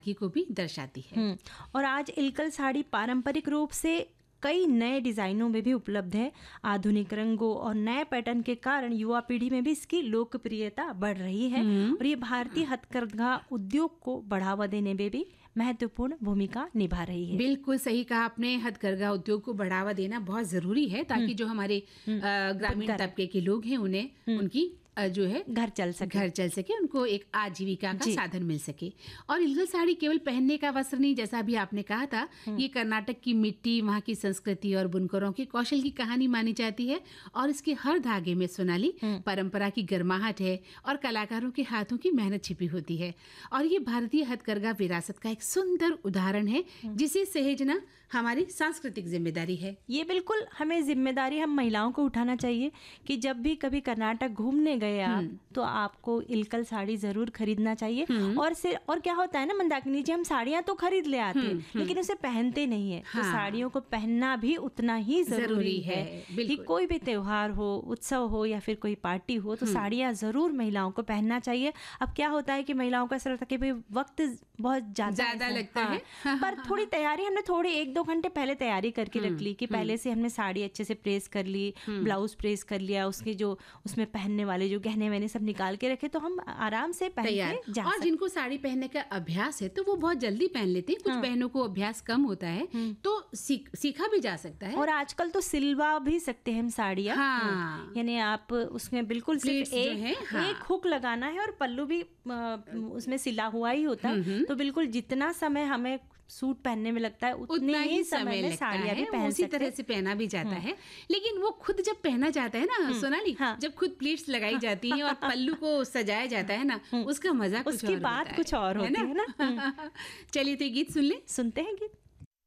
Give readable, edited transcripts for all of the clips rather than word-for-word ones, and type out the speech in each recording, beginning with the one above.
को भी दर्शाती है। और आज इल्कल साड़ी पारंपरिक रूप से कई नए डिजाइनों में भी उपलब्ध है। आधुनिक रंगों और नए पैटर्न के कारण युवा पीढ़ी में भी इसकी लोकप्रियता बढ़ रही है और ये भारतीय हथकरघा उद्योग को बढ़ावा देने में भी महत्वपूर्ण भूमिका निभा रही है। बिल्कुल सही कहा आपने, हथकरघा उद्योग को बढ़ावा देना बहुत जरूरी है ताकि जो हमारे ग्रामीण तबके के लोग हैं उन्हें उनकी जो है घर चल सके, उनको एक आजीविका का साधन मिल सके। और इल्कल साड़ी केवल पहनने का वस्त्र नहीं, जैसा अभी आपने कहा था, ये कर्नाटक की मिट्टी, वहाँ की संस्कृति और बुनकरों के कौशल की कहानी मानी जाती है। और इसके हर धागे में सोनाली परंपरा की गर्माहट है और कलाकारों के हाथों की मेहनत छिपी होती है। और ये भारतीय हथकरघा विरासत का एक सुंदर उदाहरण है जिसे सहेजना हमारी सांस्कृतिक जिम्मेदारी है। ये बिल्कुल हमें जिम्मेदारी हम महिलाओं को उठाना चाहिए कि जब भी कभी कर्नाटक घूमने गए आप तो आपको इल्कल साड़ी जरूर खरीदना चाहिए। और क्या होता है ना मंदाकिनी जी, हम साड़ियाँ तो खरीद ले आते हैं लेकिन उसे पहनते नहीं है। तो साड़ियों को पहनना भी उतना ही जरूरी है कि कोई भी त्योहार हो, उत्सव हो या फिर कोई पार्टी हो तो साड़ियाँ जरूर महिलाओं को पहनना चाहिए। अब क्या होता है कि महिलाओं को ऐसा लगता है कि वक्त बहुत ज्यादा लगता है पर थोड़ी तैयारी हमने थोड़ी 1-2 घंटे पहले तैयारी करके रख ली कि पहले से हमने साड़ी अच्छे से प्रेस कर ली, ब्लाउज प्रेस कर लिया, उसके जो उसमें पहनने वाले जो गहने वहने सब निकाल के रखे तो हम आराम से पहन के जा। और जिनको साड़ी पहनने का अभ्यास है तो वो बहुत जल्दी पहन लेते हैं। कुछ बहनों को अभ्यास कम होता है तो सीखा भी जा सकता है। और आजकल तो सिलवा भी सकते हैं हम साड़ियाँ, यानी आप उसमें बिल्कुल सिर्फ एक हुक लगाना है और पल्लू भी उसमें सिला हुआ ही होता है। तो बिल्कुल जितना समय हमें सूट पहनने में लगता है उतना ही समय में साड़ियाँ भी पहन उसी तरह से पहना भी जाता है। लेकिन वो खुद जब पहना जाता है ना सोनाली, जब खुद प्लीट्स लगाई जाती हैं और पल्लू को सजाया जाता है ना, उसका मजा कुछ उसकी बात कुछ और होती है ना। चलिए तो गीत सुनते हैं गीत।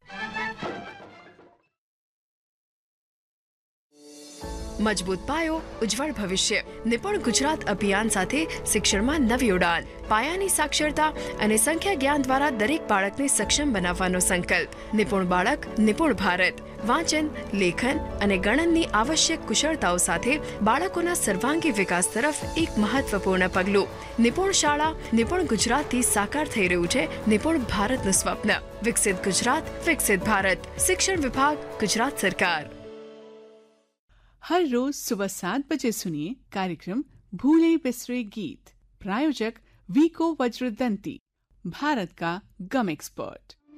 મજબૂત પાયો ઉજ્જવળ ભવિષ્ય નિપુણ ગુજરાત અભિયાન સાથે શિક્ષણમાં નવી ઉડાન પાયાની સાક્ષરતા અને સંખ્યા જ્ઞાન દ્વારા દરેક બાળકને સક્ષમ બનાવવાનો સંકલ્પ નિપુણ બાળક નિપુણ ભારત વાંચન લેખન અને ગણનની આવશ્યક કુશળતાઓ સાથે બાળકોના સર્વાંગી વિકાસ તરફ એક મહત્વપૂર્ણ પગલું નિપુણ શાળા નિપુણ ગુજરાતથી સાકાર થઈ રહ્યું છે નિપુણ ભારતનું સ્વપ્ન વિકસિત ગુજરાત વિકસિત ભારત શિક્ષણ વિભાગ ગુજરાત સરકાર। हर रोज सुबह 7 बजे सुनिए कार्यक्रम भूले बिसरे गीत। प्रायोजक वीको वज्रदंती, भारत का गम एक्सपर्ट।